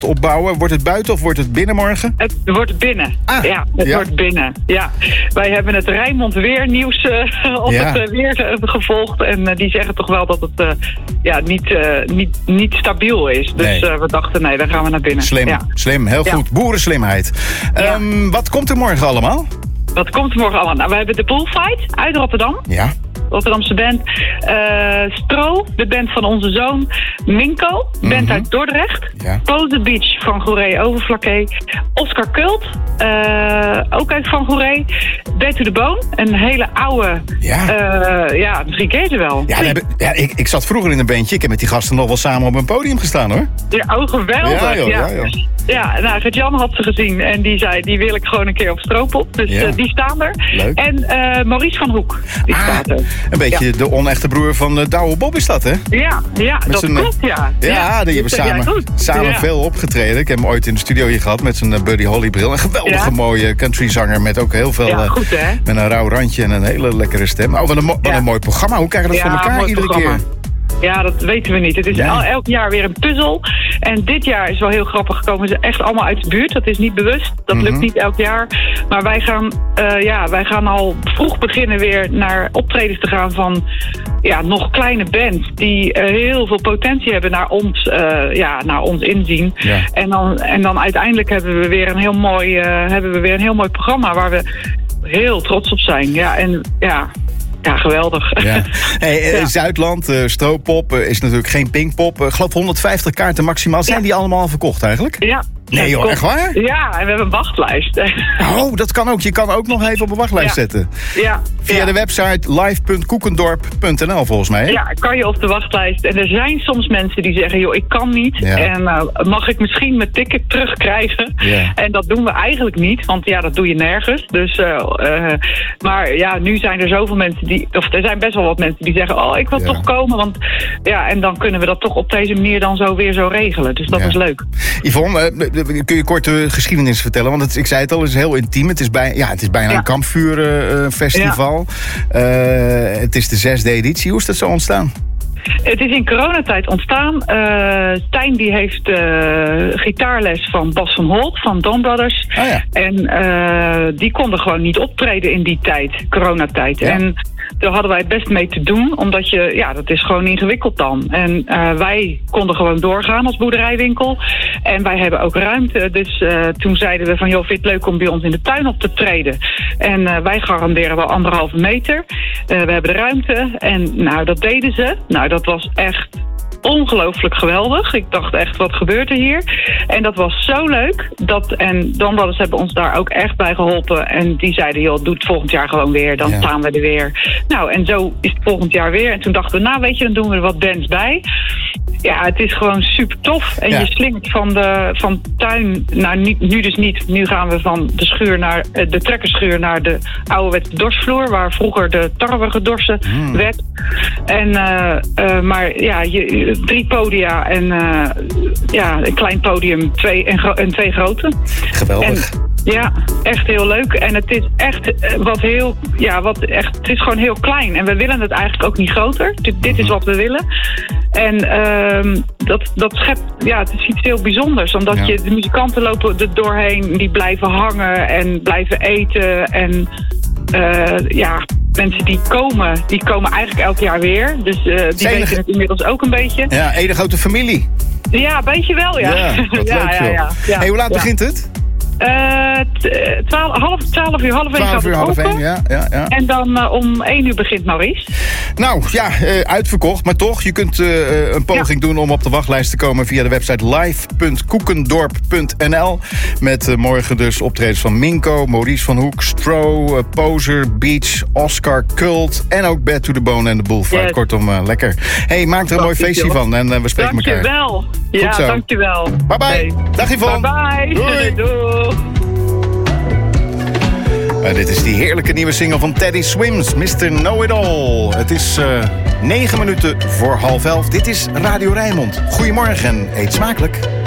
opbouwen. Wordt het buiten of wordt het binnen morgen? Het wordt binnen. Het wordt binnen. Ja. Wij hebben het Rijnmond Weernieuws het weer gevolgd. En die zeggen toch wel dat het niet stabiel is. Dus we dachten, nee, dan gaan we naar binnen. Slim, heel goed. Boerenslimheid. Wat komt er morgen allemaal? Wat komt er morgen allemaal? Nou, we hebben de Bullfight uit Rotterdam. Ja. Rotterdamse band. Stro, de band van onze zoon. Minko, band uit Dordrecht. Ja. Pose Beach van Goeree Overflakkee. Oscar Kult, ook uit Van Goeree. Back to the Bone, een hele oude... misschien ken je ze wel. Ja, ik zat vroeger in een bandje. Ik heb met die gasten nog wel samen op een podium gestaan, hoor. Ja, geweldig. Ja, nou, Gert-Jan had ze gezien en die zei, die wil ik gewoon een keer op Stroopop. Dus die staan er. Leuk. En Maurice van Hoek, die staat er. Een beetje de onechte broer van Douwe Bob is dat, hè? Ja, dat klopt, Ja, die hebben samen veel opgetreden. Ik heb hem ooit in de studio hier gehad met zijn Buddy Holly bril. Een geweldige mooie countryzanger met ook heel veel... goed, hè? Met een rauw randje en een hele lekkere stem. Wat een mooi programma. Hoe krijg je dat voor elkaar iedere keer? Ja, dat weten we niet. Het is elk jaar weer een puzzel. En dit jaar is wel heel grappig gekomen. Ze echt allemaal uit de buurt. Dat is niet bewust. Dat lukt niet elk jaar. Maar wij gaan al vroeg beginnen weer naar optredens te gaan van nog kleine bands die heel veel potentie hebben naar ons inzien. Ja. En dan uiteindelijk hebben we weer een heel mooi programma waar we heel trots op zijn. Ja, geweldig. Ja. Zuidland, Stroopop, is natuurlijk geen Pinkpop. Ik geloof 150 kaarten maximaal. Zijn die allemaal al verkocht eigenlijk? Ja. Nee joh, echt waar? Ja, en we hebben een wachtlijst. Oh, dat kan ook. Je kan ook nog even op een wachtlijst zetten. Ja. Via de website live.koekendorp.nl volgens mij. Hè? Ja, kan je op de wachtlijst. En er zijn soms mensen die zeggen, joh, ik kan niet. Ja. En mag ik misschien mijn ticket terugkrijgen? Ja. En dat doen we eigenlijk niet, want dat doe je nergens. Dus, maar nu zijn er zoveel mensen er zijn best wel wat mensen die zeggen, oh, ik wil toch komen. Want en dan kunnen we dat toch op deze manier dan weer zo regelen. Dus dat is leuk. Yvonne, kun je kort de geschiedenis vertellen? Want ik zei het al, het is heel intiem. Het is bijna een kampvuurfestival. Het is de 6e editie. Hoe is dat zo ontstaan? Het is in coronatijd ontstaan. Stijn die heeft gitaarles van Bas van Holt van Dawn Brothers. Oh ja. En die konden gewoon niet optreden in die tijd, coronatijd. Ja. En daar hadden wij het best mee te doen, omdat dat is gewoon ingewikkeld dan. En wij konden gewoon doorgaan als boerderijwinkel. En wij hebben ook ruimte. Dus toen zeiden we van, joh, vind je het leuk om bij ons in de tuin op te treden? En wij garanderen wel 1,5 meter. We hebben de ruimte. En dat deden ze. Dat was echt ongelooflijk geweldig. Ik dacht echt, wat gebeurt er hier? En dat was zo leuk. En Dawn Brothers hebben ons daar ook echt bij geholpen. En die zeiden, joh, doe het volgend jaar gewoon weer. Dan staan we er weer. En zo is het volgend jaar weer. En toen dachten we, weet je, dan doen we er wat bands bij. Ja, het is gewoon super tof. En je slingert van tuin, nu dus niet. Nu gaan we van de schuur naar de trekkerschuur naar de ouderwetse dorsvloer, waar vroeger de tarwe gedorsen werd. En maar 3 podia en een klein podium, 2 grote. Geweldig. Ja, echt heel leuk. En het is echt het is gewoon heel klein. En we willen het eigenlijk ook niet groter. Dit is wat we willen. En dat schept, het is iets heel bijzonders. Omdat de muzikanten lopen er doorheen, die blijven hangen en blijven eten. En mensen die komen eigenlijk elk jaar weer. Dus die weten het inmiddels ook een beetje. Ja, één grote familie. Ja, een beetje wel, ja. Ja, wat leuk, joh. Hey, hoe laat begint het? 12 uur, half 1 ja. En dan om 1 uur begint Maurice. Nou, uitverkocht, maar toch. Je kunt een poging doen om op de wachtlijst te komen via de website live.koekendorp.nl. Met morgen dus optredens van Minko, Maurice van Hoek, Stro, Poser, Beach, Oscar Kult en ook Bad to the Bone en de Bullfight. Yes. Kortom, lekker. Hey, maak er een mooi feestje van en we spreken elkaar. Dankjewel. Ja, dankjewel. Bye bye. Hey. Dag Yvonne. Bye bye. Doei. Dit is die heerlijke nieuwe single van Teddy Swims, Mr. Know-It-All. Het is 9 minuten voor 10:30. Dit is Radio Rijnmond. Goedemorgen en eet smakelijk.